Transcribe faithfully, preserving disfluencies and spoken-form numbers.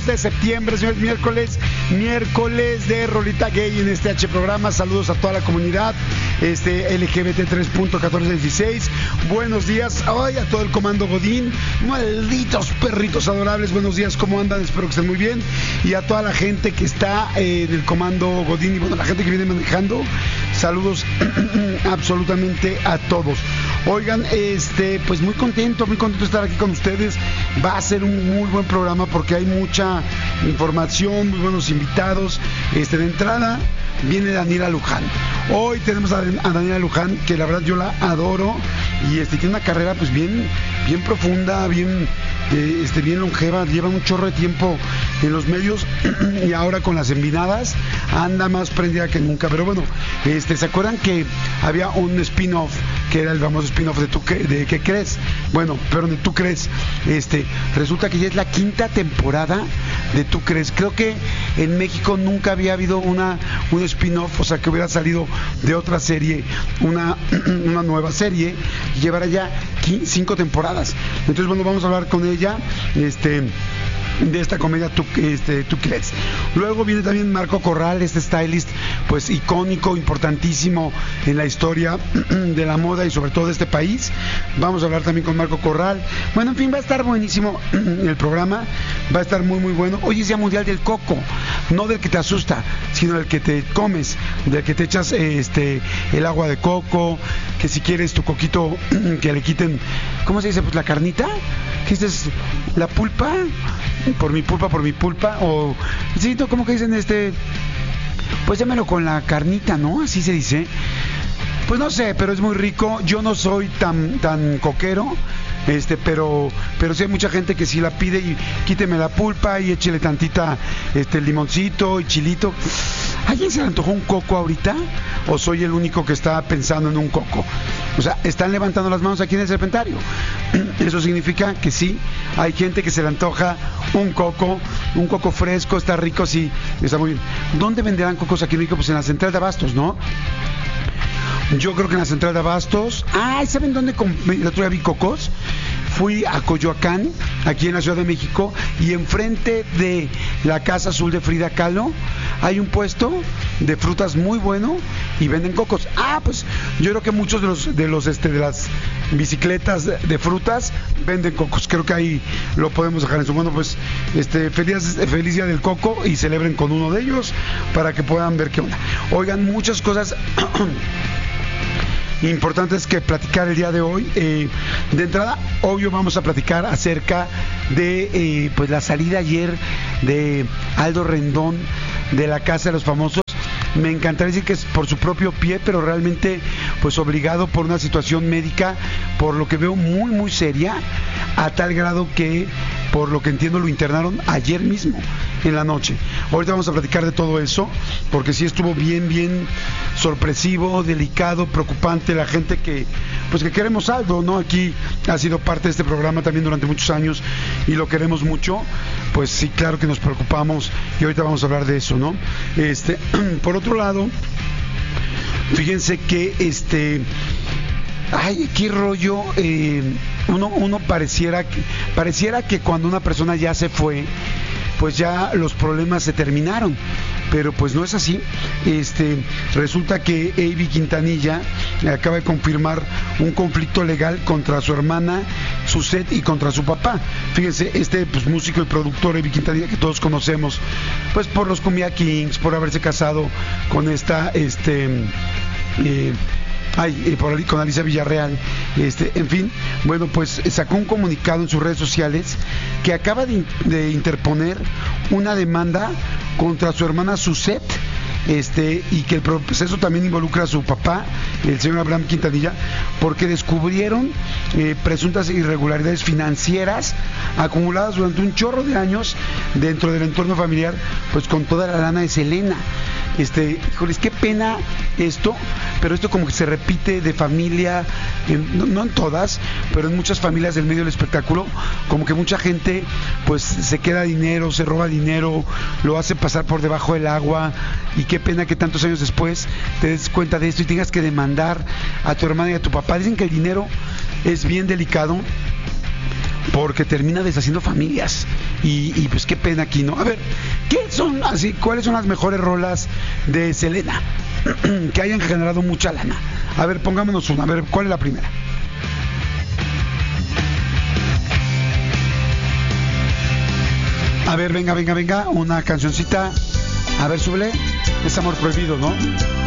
dos de septiembre, señores, miércoles, miércoles de Rolita Gay en este H programa. Saludos a toda la comunidad este L G B T tres punto catorce dieciséis. Buenos días hoy a todo el comando Godín, malditos perritos adorables. Buenos días, ¿cómo andan? Espero que estén muy bien. Y a toda la gente que está eh, en el comando Godín y bueno, la gente que viene manejando, saludos absolutamente a todos. Oigan, este, pues muy contento, muy contento de estar aquí con ustedes. Va a ser un muy buen programa porque hay mucha información, muy buenos invitados. Este, de entrada viene Daniela Luján. Hoy tenemos a, a Daniela Luján, que la verdad yo la adoro y este tiene una carrera pues bien, bien profunda, bien, eh, este, bien longeva. Lleva un chorro de tiempo en los medios y ahora con las envinadas anda más prendida que nunca. Pero bueno, este, ¿se acuerdan que había un spin-off que era el famoso spin-off de, tú, de ¿Qué crees? Bueno, pero de Tú crees. Este, resulta que ya es la quinta temporada de Tú crees. Creo que en México nunca había habido una un spin-off, o sea, que hubiera salido de otra serie, una, una nueva serie, y llevará ya cinco temporadas. Entonces, bueno, vamos a hablar con ella, este... de esta comedia Tú, este, Tú crees. Luego viene también Marco Corral, este stylist pues icónico, importantísimo en la historia de la moda y sobre todo de este país. Vamos a hablar también con Marco Corral. Bueno, en fin, va a estar buenísimo el programa, va a estar muy muy bueno. Hoy es Día Mundial del Coco, no del que te asusta, sino del que te comes, del que te echas este el agua de coco, que si quieres tu coquito que le quiten, ¿cómo se dice? Pues la carnita, que es la pulpa. Por mi pulpa, por mi pulpa, o sí, ¿cómo que dicen este? Pues llámelo con la carnita, ¿no? Así se dice. Pues no sé, pero es muy rico. Yo no soy tan tan coquero, este, pero pero sí hay mucha gente que sí la pide y quíteme la pulpa y échele tantita este limoncito y chilito. ¿Alguien se le antojó un coco ahorita? ¿O soy el único que está pensando en un coco? O sea, están levantando las manos aquí en el Serpentario. Eso significa que sí, hay gente que se le antoja un coco, un coco fresco, está rico, sí, está muy bien. ¿Dónde venderán cocos aquí en México? Pues en la central de Abastos, ¿no? Yo creo que en la central de Abastos. Ah, ¿saben dónde el otro día vi cocos? Fui a Coyoacán, aquí en la Ciudad de México, y enfrente de la Casa Azul de Frida Kahlo hay un puesto de frutas muy bueno y venden cocos. Ah, pues yo creo que muchos de los de los este de las bicicletas de, de frutas venden cocos. Creo que ahí lo podemos dejar en su mano. Pues este feliz, feliz día del coco y celebren con uno de ellos para que puedan ver qué onda. Oigan, muchas cosas importantes que platicar el día de hoy. Eh, de entrada, obvio, vamos a platicar acerca de eh, pues la salida ayer de Aldo Rendón de la Casa de los Famosos. Me encantaría decir que es por su propio pie, pero realmente pues obligado por una situación médica, por lo que veo muy muy seria, a tal grado que por lo que entiendo lo internaron ayer mismo en la noche. Ahorita vamos a platicar de todo eso, porque sí estuvo bien bien sorpresivo, delicado, preocupante. La gente que pues que queremos algo, ¿no? Aquí ha sido parte de este programa también durante muchos años y lo queremos mucho. Pues sí, claro que nos preocupamos y ahorita vamos a hablar de eso, ¿no? Este, por otro lado, fíjense que este, ay, qué rollo, eh, uno, uno pareciera que, pareciera que cuando una persona ya se fue, pues ya los problemas se terminaron, pero pues no es así. Este, resulta que Avi Quintanilla acaba de confirmar un conflicto legal contra su hermana Suzette y contra su papá. Fíjense, este pues músico y productor Avi Quintanilla, que todos conocemos pues por los Cumbia Kings, por haberse casado con esta este eh, Ay, eh, por, con Alicia Villarreal, este, en fin, bueno, pues sacó un comunicado en sus redes sociales que acaba de, de interponer una demanda contra su hermana Suzette, este, y que el proceso también involucra a su papá, el señor Abraham Quintanilla, porque descubrieron eh, presuntas irregularidades financieras acumuladas durante un chorro de años dentro del entorno familiar, pues con toda la lana de Selena. Este, híjoles, qué pena esto, pero esto como que se repite de familia, en, no, no en todas, pero en muchas familias del medio del espectáculo, como que mucha gente pues se queda dinero, se roba dinero, lo hace pasar por debajo del agua, y qué pena que tantos años después te des cuenta de esto y tengas que demandar a tu hermana y a tu papá. Dicen que el dinero es bien delicado porque termina deshaciendo familias. Y, y pues qué pena aquí, ¿no? A ver, ¿qué son así? ¿Cuáles son las mejores rolas de Selena que hayan generado mucha lana? A ver, pongámonos una. A ver, ¿cuál es la primera? A ver, venga, venga, venga, una cancioncita. A ver, súbele. Es Amor Prohibido, ¿no?